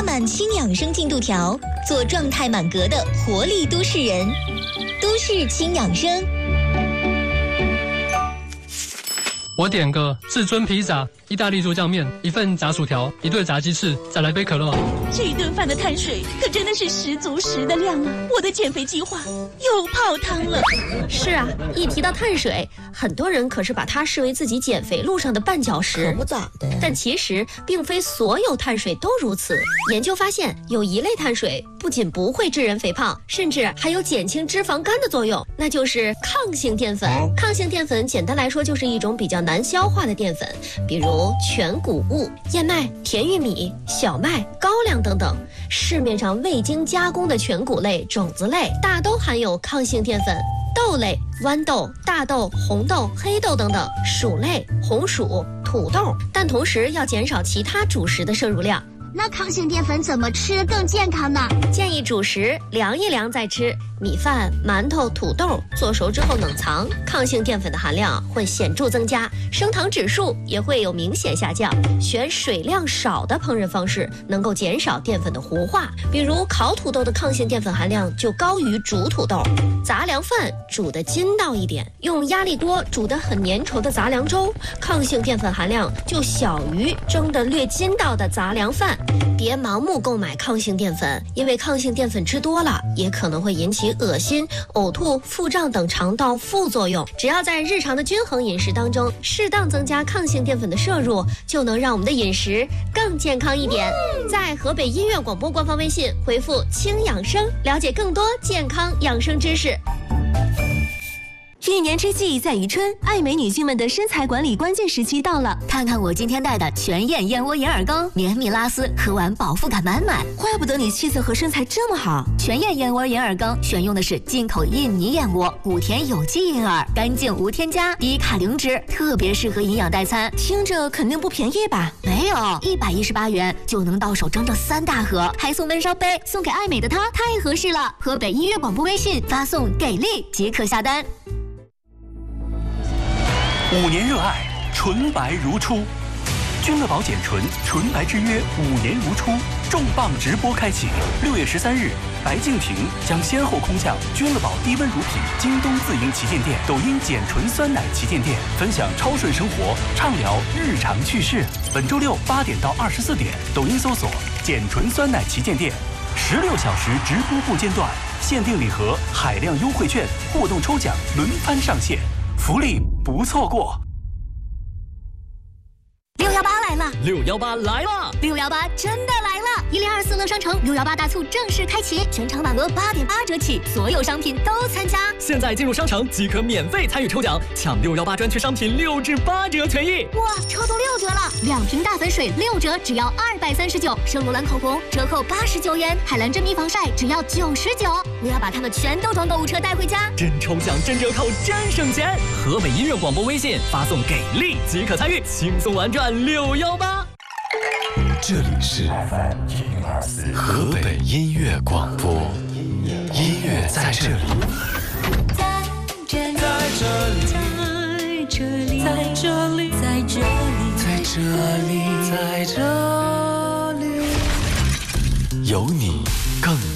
加满轻养生进度条，做状态满格的活力都市人。都市轻养生。 我点个至尊披萨、意大利猪酱面、一份炸薯条、一对炸鸡翅，再来杯可乐。 这一顿饭的碳水可真的是10足10的量啊！我的减肥计划又泡汤了。 是啊，一提到碳水，很多人可是把它视为自己减肥路上的绊脚石。 可不咋的。 但其实并非所有碳水都如此。研究发现，有一类碳水不仅不会致人肥胖，甚至还有减轻脂肪肝的作用，那就是抗性淀粉。抗性淀粉简单来说就是一种比较难消化的淀粉，比如全谷物、燕麦、甜玉米、小麦、高粱等等。市面上未经加工的全谷类、种子类大都含有抗性淀粉。豆类、豌豆、大豆、红豆、黑豆等等，薯类、红薯、土豆，但同时要减少其他主食的摄入量。 那抗性淀粉怎么吃更健康呢？ 建议主食凉一凉再吃，米饭、馒头、土豆做熟之后冷藏，抗性淀粉的含量会显著增加，升糖指数也会有明显下降。选水量少的烹饪方式，能够减少淀粉的糊化，比如烤土豆的抗性淀粉含量就高于煮土豆。杂粮饭煮得筋道一点，用压力锅煮得很粘稠的杂粮粥，抗性淀粉含量就小于蒸得略筋道的杂粮饭。别盲目购买抗性淀粉，因为抗性淀粉吃多了也可能会引起恶心、呕吐、腹胀等肠道副作用。只要在日常的均衡饮食当中适当增加抗性淀粉的摄入，就能让我们的饮食更健康一点。在河北音乐广播官方微信回复轻养生，了解更多健康养生知识。 一年之计在于春，爱美女性们的身材管理关键时期到了。 看看我今天带的全燕燕窝银耳羹，绵密拉丝，喝完饱腹感满满。 怪不得你气色和身材这么好。 全燕燕窝银耳羹选用的是进口印尼燕窝，谷田有机银耳，干净无添加，低卡零脂，特别适合营养代餐。 听着肯定不便宜吧？ 没有，118元就能到手整整3大盒，还送闷烧杯，送给爱美的她太合适了。河北音乐广播微信发送给力即可下单。 5年热爱，纯白如初。君乐宝简纯纯白之约5年如初重磅直播开启。6月13日，白敬亭将先后空降君乐宝低温乳品京东自营旗舰店、抖音简纯酸奶旗舰店，分享超顺生活，畅聊日常趣事。本周6 8点到24点，抖音搜索简纯酸奶旗舰店，16小时直播不间断，限定礼盒、海量优惠券、互动抽奖轮番上线，福利不错过。 618来了 ，618来了 ，618真的来了！1024乐商城618大促正式开启，全场满额8.8折起，所有商品都参加。 现在进入商城即可免费参与抽奖，抢618专区商品6至8折权益。 哇，抽到6折了！2瓶大粉水6折，只要239；圣罗兰口红折扣89元，海蓝珍妮防晒只要99。我要把它们全都装购物车带回家。 真抽奖，真折扣，真省钱！河北音乐广播微信发送给力即可参与，轻松玩转618。 这里是 FM104河北音乐广播，音乐在这里， 在这里，在这里，在这里，在这里， 在这里，在这里，有你